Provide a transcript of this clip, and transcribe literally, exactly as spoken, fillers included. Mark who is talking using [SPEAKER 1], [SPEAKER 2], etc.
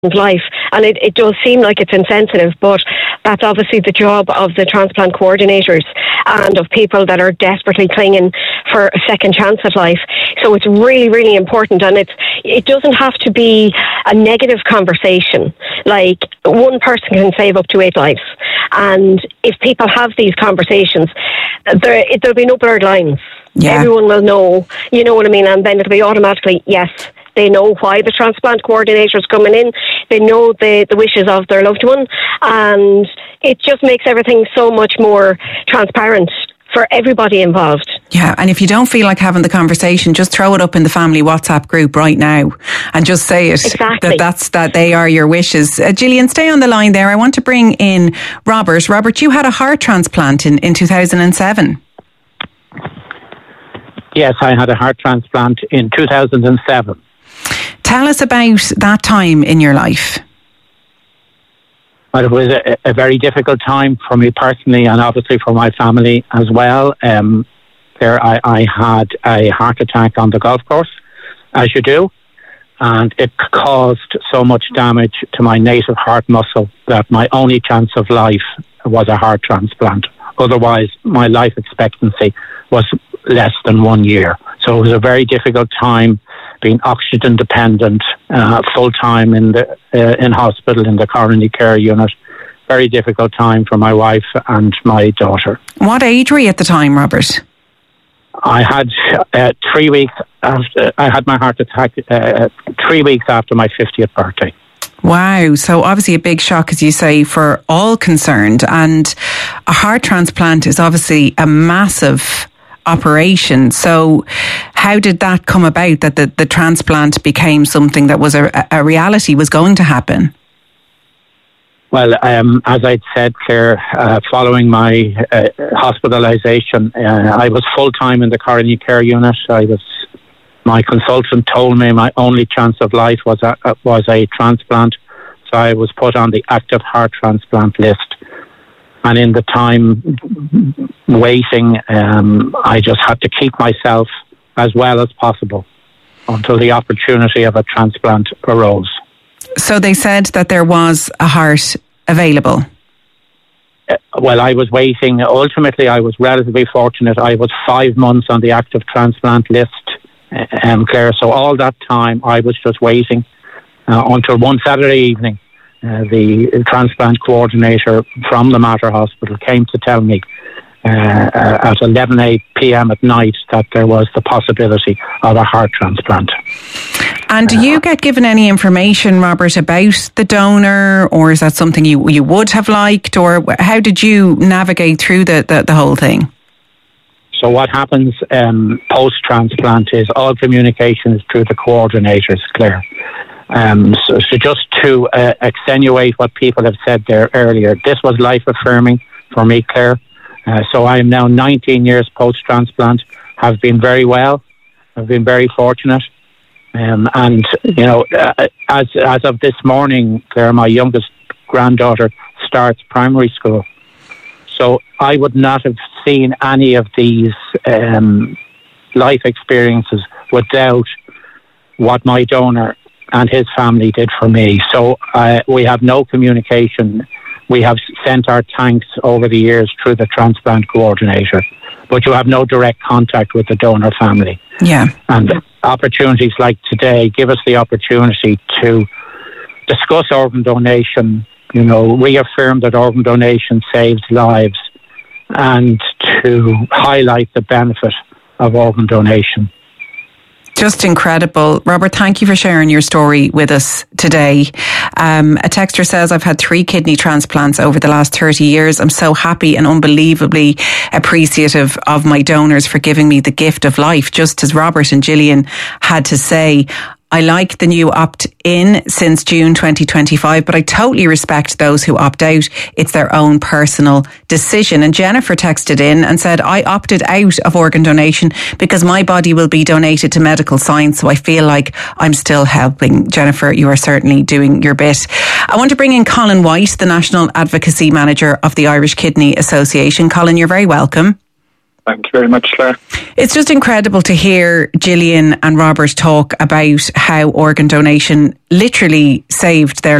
[SPEAKER 1] life, and it, it does seem like it's insensitive, but that's obviously the job of the transplant coordinators and of people that are desperately clinging for a second chance at life. So it's really, really important, and it's it doesn't have to be a negative conversation. Like, one person can save up to eight lives, and if people have these conversations, there there'll be no blurred lines. Yeah. Everyone will know, you know what I mean, and then it'll be automatically yes. They know why the transplant coordinator is coming in. They know the, the wishes of their loved one. And it just makes everything so much more transparent for everybody involved.
[SPEAKER 2] Yeah, and if you don't feel like having the conversation, just throw it up in the family WhatsApp group right now and just say it.
[SPEAKER 1] Exactly.
[SPEAKER 2] That that's that they are your wishes. Uh, Gillian, stay on the line there. I want to bring in Robert. Robert, you had a heart transplant in, in two thousand seven.
[SPEAKER 3] Yes, I had a heart transplant in two thousand seven.
[SPEAKER 2] Tell us about that time in your life.
[SPEAKER 3] Well, it was a, a very difficult time for me personally, and obviously for my family as well. Um, there, I, I had a heart attack on the golf course, as you do, and it caused so much damage to my native heart muscle that my only chance of life was a heart transplant. Otherwise, my life expectancy was less than one year. So it was a very difficult time, being oxygen dependent, uh, full time in the uh, in hospital in the coronary care unit. Very difficult time for my wife and my daughter.
[SPEAKER 2] What age were you at the time, Robert?
[SPEAKER 3] I had uh, three weeks after I had my heart attack. Uh, three weeks after my fiftieth birthday.
[SPEAKER 2] Wow. So obviously a big shock, as you say, for all concerned. And a heart transplant is obviously a massive operation. So how did that come about, that the, the transplant became something that was a, a reality, was going to happen?
[SPEAKER 3] Well, um, as I'd said, Claire, uh, following my uh, hospitalisation, uh, I was full-time in the coronary care unit. I was, my consultant told me my only chance of life was a, was a transplant. So I was put on the active heart transplant list. And in the time waiting, um, I just had to keep myself as well as possible until the opportunity of a transplant arose.
[SPEAKER 2] So they said that there was a heart available?
[SPEAKER 3] Uh, well, I was waiting. Ultimately, I was relatively fortunate. I was five months on the active transplant list, um, Claire. So all that time, I was just waiting uh, until one Saturday evening. Uh, the transplant coordinator from the Mater Hospital came to tell me uh, uh, at eleven p.m. at night that there was the possibility of a heart transplant.
[SPEAKER 2] And do you get given any information, Robert, about the donor, or is that something you, you would have liked, or how did you navigate through the, the, the whole thing?
[SPEAKER 3] So what happens um, post-transplant is all communication is through the coordinators, Claire. Um, so, so just to uh, extenuate what people have said there earlier, this was life-affirming for me, Claire. Uh, so I am now nineteen years post-transplant, have been very well, I've been very fortunate. Um, and, you know, uh, as as of this morning, Claire, my youngest granddaughter starts primary school. So I would not have seen any of these um, life experiences without what my donor and his family did for me. So uh, we have no communication. We have sent our thanks over the years through the transplant coordinator, but you have no direct contact with the donor family.
[SPEAKER 2] Yeah.
[SPEAKER 3] And opportunities like today give us the opportunity to discuss organ donation, you know, reaffirm that organ donation saves lives, and to highlight the benefit of organ donation.
[SPEAKER 2] Just incredible. Robert, thank you for sharing your story with us today. Um, a texter says, I've had three kidney transplants over the last thirty years. I'm so happy and unbelievably appreciative of my donors for giving me the gift of life, just as Robert and Gillian had to say. I like the new opt-in since June twenty twenty-five, but I totally respect those who opt out. It's their own personal decision. And Jennifer texted in and said, I opted out of organ donation because my body will be donated to medical science, so I feel like I'm still helping. Jennifer, you are certainly doing your bit. I want to bring in Colin White, the National Advocacy Manager of the Irish Kidney Association. Colin, you're very welcome.
[SPEAKER 4] Thank you very much, Claire.
[SPEAKER 2] It's just incredible to hear Gillian and Robert talk about how organ donation literally saved their